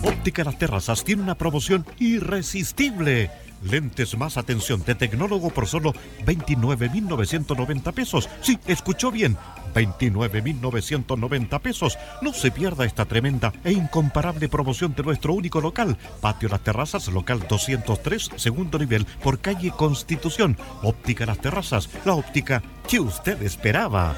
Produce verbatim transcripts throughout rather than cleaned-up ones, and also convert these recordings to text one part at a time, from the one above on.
Óptica Las Terrazas tiene una promoción irresistible. Lentes más atención de tecnólogo por solo veintinueve mil novecientos noventa pesos. Sí, escuchó bien, veintinueve mil novecientos noventa pesos. No se pierda esta tremenda e incomparable promoción de nuestro único local. Patio Las Terrazas, local doscientos tres, segundo nivel, por calle Constitución. Óptica Las Terrazas, la óptica que usted esperaba.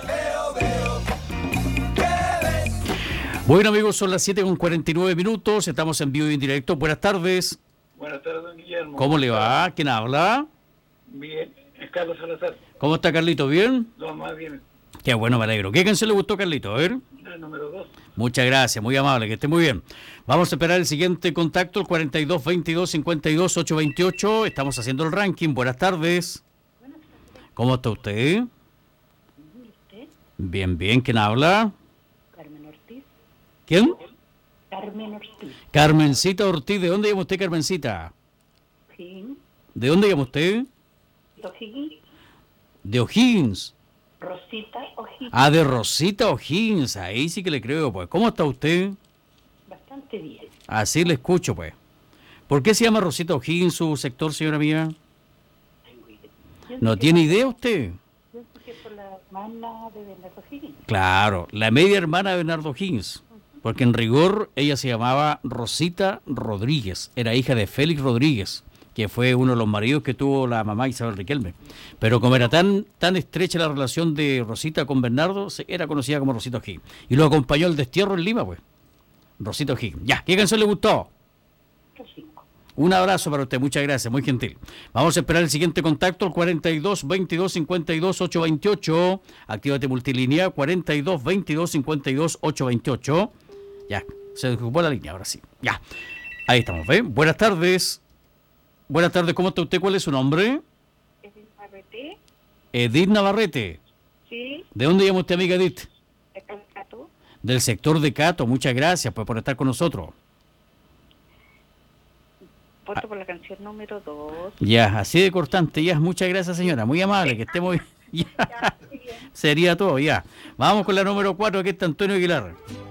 Bueno, amigos, son las siete con cuarenta y nueve minutos. Estamos en vivo y en directo. Buenas tardes. Buenas tardes, don Guillermo. ¿Cómo le va? ¿Quién habla? Bien, es Carlos Salazar. ¿Cómo está, Carlito? ¿Bien? No, más bien. Qué bueno, me alegro. ¿Qué canción le gustó, Carlito? A ver. El número dos. Muchas gracias, muy amable, que esté muy bien. Vamos a esperar el siguiente contacto, el cuarenta y dos, veintidós, cincuenta y dos, ochocientos veintiocho. Estamos haciendo el ranking. Buenas tardes. Buenas tardes. ¿Cómo está usted? ¿Y usted? Bien, bien. ¿Quién habla? Carmen Ortiz. ¿Quién? Carmen Ortiz. Carmencita Ortiz. ¿De dónde llama usted, Carmencita? Sí. ¿De dónde llama usted? O'Higgins. De O'Higgins. Rosita O'Higgins. Ah, de Rosita O'Higgins. Ahí sí que le creo, pues. ¿Cómo está usted? Bastante bien. Así le escucho, pues. ¿Por qué se llama Rosita O'Higgins su sector, señora mía? Yo ¿No sé tiene que- idea usted? Yo sé que por la hermana de Bernardo O'Higgins. Claro, la media hermana de Bernardo O'Higgins. Porque en rigor ella se llamaba Rosita Rodríguez. Era hija de Félix Rodríguez, que fue uno de los maridos que tuvo la mamá Isabel Riquelme. Pero como era tan tan estrecha la relación de Rosita con Bernardo, se- era conocida como Rosita O'Higgins. Y lo acompañó al destierro en Lima, pues. Rosita O'Higgins. Ya, ¿qué canción le gustó? Los cinco. Un abrazo para usted, muchas gracias, muy gentil. Vamos a esperar el siguiente contacto, el cuarenta y dos, veintidós, cincuenta y dos, ochocientos veintiocho. Actívate multilínea, cuarenta y dos, veintidós, cincuenta y dos, ochocientos veintiocho. Ya, se ocupó la línea, ahora sí. Ya, ahí estamos, ¿ve? Buenas tardes. Buenas tardes, ¿cómo está usted? ¿Cuál es su nombre? Edith Marreté. Edith Navarrete. Sí. ¿De dónde llama usted, amiga Edith? De Calcato. Del sector de Cato, muchas gracias pues, por estar con nosotros. Voto por la canción número dos. Ya, así de cortante, ya, muchas gracias señora, muy amable, que esté muy... Ya, Ya, muy bien. sería todo, ya. Vamos con la número cuatro, que está Antonio Aguilar.